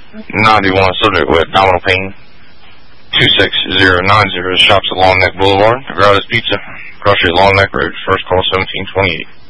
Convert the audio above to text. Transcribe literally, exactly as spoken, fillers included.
ninety-one subject with abdominal pain. two six zero nine zero shops at Long Neck Boulevard. Grotto's Pizza, grocery Long Neck Road. First call seventeen twenty-eight.